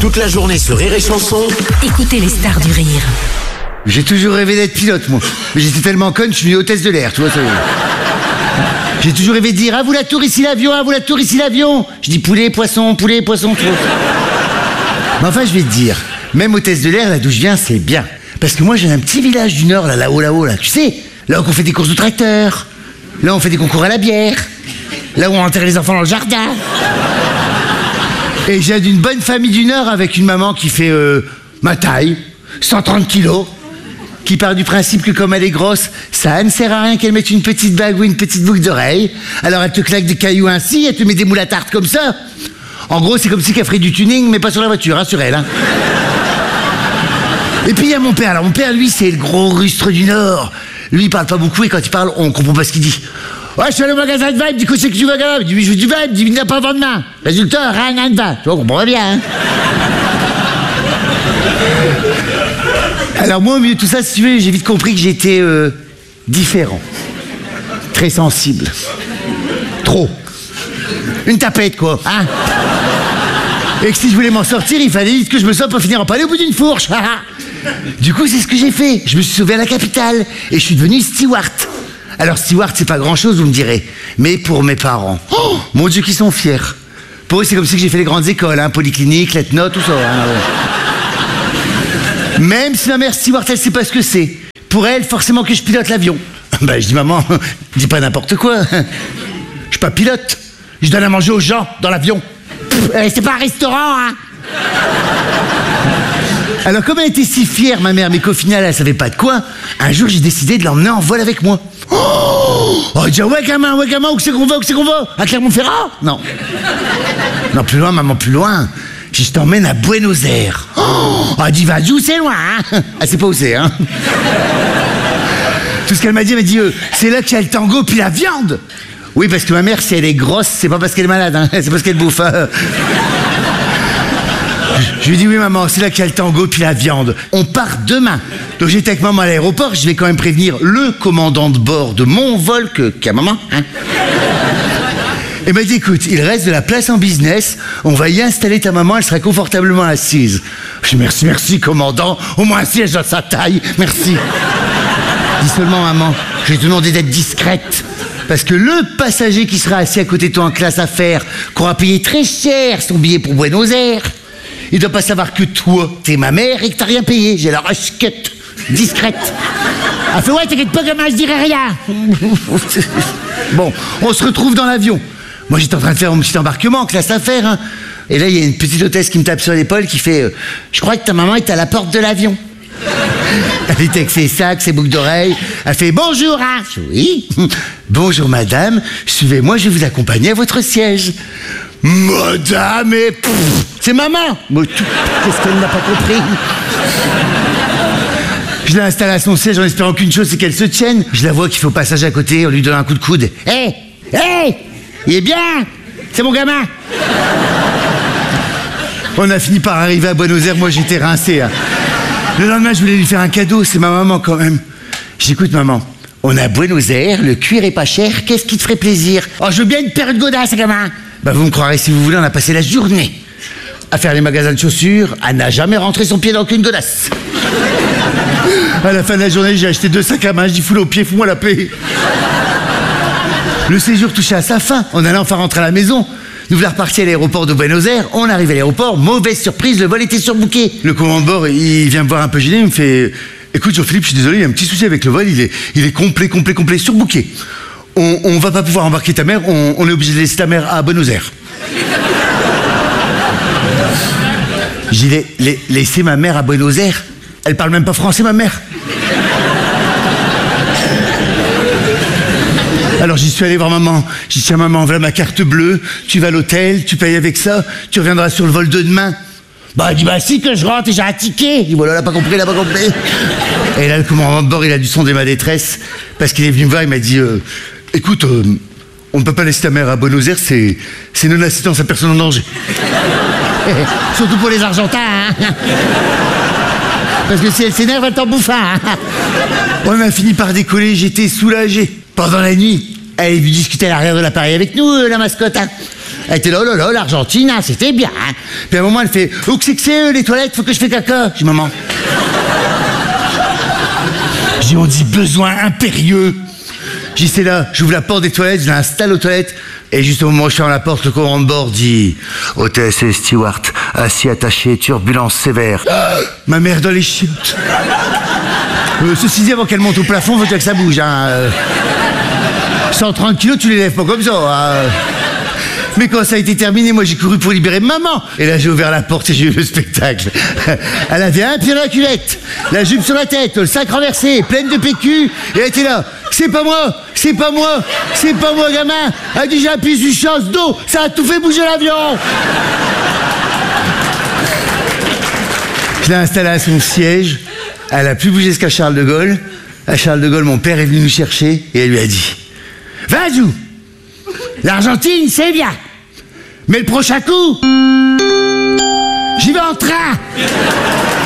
Toute la journée sur Rire et Chanson. Écoutez les stars du rire. J'ai toujours rêvé d'être pilote, moi. Mais j'étais tellement conne, je suis venu hôtesse de l'air, tu vois. J'ai toujours rêvé de dire « À vous la tour, ici l'avion, à vous la tour, ici l'avion !» Je dis poulet, poisson, tu vois. Mais enfin, je vais te dire, même hôtesse de l'air, là d'où je viens, c'est bien. Parce que moi, j'ai un petit village du Nord, là-haut, tu sais. Là où on fait des courses de tracteurs. Là où on fait des concours à la bière. Là où on enterre les enfants dans le jardin. Et j'ai d'une bonne famille du Nord avec une maman qui fait ma taille, 130 kilos, qui part du principe que comme elle est grosse, ça ne sert à rien qu'elle mette une petite bague ou une petite boucle d'oreille. Alors elle te claque des cailloux ainsi, elle te met des moules à tarte comme ça. En gros, c'est comme si elle ferait du tuning, mais pas sur la voiture, hein, sur elle. Hein. Et puis il y a mon père. Alors mon père, lui, c'est le gros rustre du Nord. Lui, il parle pas beaucoup et quand il parle, on comprend pas ce qu'il dit. Ouais, je suis allé au magasin de vin, il me dit que c'est que tu veux, gars. Il me dit, oui, je veux du vin, il me dit, il n'a pas vent demain. Résultat, rien de vin. Tu vois, on comprend bien, hein. Alors moi, au milieu de tout ça, si tu veux, j'ai vite compris que j'étais différent. Très sensible. Trop. Une tapette, quoi, hein. Et que si je voulais m'en sortir, il fallait vite que je me sorte pour finir en palais au bout d'une fourche. Du coup, c'est ce que j'ai fait. Je me suis sauvé à la capitale et je suis devenu steward. Alors steward, c'est pas grand-chose, vous me direz. Mais pour mes parents, oh, mon Dieu, qu'ils sont fiers. Pour eux, c'est comme si j'ai fait les grandes écoles, hein, polyclinique, letno, tout ça. Hein, ouais. Même si ma mère steward, elle sait pas ce que c'est. Pour elle, forcément que je pilote l'avion. Ben, je dis, maman, dis pas n'importe quoi. Je suis pas pilote. Je donne à manger aux gens dans l'avion. C'est pas un restaurant, hein. Alors, comme elle était si fière, ma mère, mais qu'au final, elle savait pas de quoi, un jour, j'ai décidé de l'emmener en vol avec moi. Oh, dire, ouais, gamin, où c'est qu'on va, à Clermont-Ferrand? Non. Non, plus loin, maman, plus loin. Je t'emmène à Buenos Aires. Oh, elle dit, vas-y, où c'est loin, hein. Elle sait pas où c'est, hein. Tout ce qu'elle m'a dit, c'est là qu'il y a le tango puis la viande. Oui, parce que ma mère, si elle est grosse, c'est pas parce qu'elle est malade, hein. C'est parce qu'elle bouffe, hein. Je lui dis, oui maman, c'est là qu'il y a le tango puis la viande. On part demain. Donc j'étais avec maman à l'aéroport, je vais quand même prévenir le commandant de bord de mon vol qu'à maman, hein. Et m'a dit, écoute, il reste de la place en business, on va y installer ta maman, elle sera confortablement assise. Je dis, merci commandant, au moins un siège à sa taille, merci. Dis seulement maman, je vais te demander d'être discrète. Parce que le passager qui sera assis à côté de toi en classe affaires, qu'on aura payé très cher son billet pour Buenos Aires, il doit pas savoir que toi, t'es ma mère et que t'as rien payé. J'ai la rusquette discrète. Elle fait, ouais, t'inquiète pas, gamin, je dirai rien. Bon, on se retrouve dans l'avion. Moi, j'étais en train de faire mon petit embarquement, classe affaires, hein. Et là, il y a une petite hôtesse qui me tape sur l'épaule qui fait je crois que ta maman est à la porte de l'avion. Elle était avec ses sacs, ses boucles d'oreilles. Elle fait, bonjour, hein. Oui. Bonjour, madame. Suivez-moi, je vais vous accompagner à votre siège. Madame, et c'est maman. Qu'est-ce qu'elle n'a pas compris? Je l'installe à son siège en espérant qu'une chose, c'est qu'elle se tienne. Je la vois qui fait au passage à côté, on lui donne un coup de coude. Hé, il est bien. C'est mon gamin. On a fini par arriver à Buenos Aires, moi j'étais rincé, hein. Le lendemain, je voulais lui faire un cadeau, c'est ma maman quand même. J'écoute maman, on est à Buenos Aires, le cuir est pas cher, qu'est-ce qui te ferait plaisir? Oh, je veux bien une paire de godasses, gamin. Bah, vous me croirez si vous voulez, on a passé la journée à faire les magasins de chaussures, à n'a jamais rentré son pied dans aucune godasse. À la fin de la journée, j'ai acheté 2 sacs à main, je dis, foule au pied, fous-moi la paix. Le séjour touchait à sa fin, on allait enfin rentrer à la maison. Nous voilà repartis à l'aéroport de Buenos Aires, on arrive à l'aéroport, mauvaise surprise, le vol était surbooké. Le commandant de bord, il vient me voir un peu gêné, il me fait, écoute Jean-Philippe, je suis désolé, il y a un petit souci avec le vol, il est complet, surbooké. On va pas pouvoir embarquer ta mère, on est obligé de laisser ta mère à Buenos Aires. J'ai laissé ma mère à Buenos Aires. Elle parle même pas français, ma mère. Alors j'y suis allé voir maman. J'ai dit, tiens maman, voilà ma carte bleue, tu vas à l'hôtel, tu payes avec ça, tu reviendras sur le vol de demain. Bah elle dit, bah si que je rentre et j'ai un ticket. Je dis, voilà, elle a pas compris. Et là le commandant de bord, il a dû sonder ma détresse, parce qu'il est venu me voir, il m'a dit, écoute, on ne peut pas laisser ta mère à Buenos Aires, c'est non-assistance à personne en danger. Surtout pour les Argentins, hein. Parce que si elle s'énerve, elle t'en bouffe un, hein. On a fini par décoller, j'étais soulagé. Pendant la nuit, elle est venue discuter à l'arrière de l'appareil avec nous, la mascotte, hein. Elle était là, oh là là, l'Argentine, hein, c'était bien. Hein. Puis à un moment, elle fait, où que c'est les toilettes, faut que je fais caca. Je dis, maman. Je dis, on dit besoin impérieux. Je dis, c'est là, j'ouvre la porte des toilettes, je l'installe aux toilettes. Et juste au moment où je ferme la porte, le commandant de bord dit, hôtesse et steward, assis attaché, turbulence sévère. Ma mère dans les chiottes. Ceci dit, avant qu'elle monte au plafond, faut que ça bouge. Hein. 130 kilos, tu les lèves pas comme ça. Hein. Mais quand ça a été terminé, moi j'ai couru pour libérer maman. Et là j'ai ouvert la porte et j'ai vu le spectacle. Elle avait un pied dans la culette, la jupe sur la tête, le sac renversé, pleine de PQ. Et elle était là, c'est pas moi, c'est pas moi, c'est pas moi gamin. Elle dit j'ai appuyé sur chasse d'eau, ça a tout fait bouger l'avion. Je l'ai installée à son siège. Elle a plus bougé jusqu'à Charles de Gaulle. À Charles de Gaulle, mon père est venu nous chercher et elle lui a dit, Vazou, l'Argentine, c'est bien. Mais le prochain coup, j'y vais en train.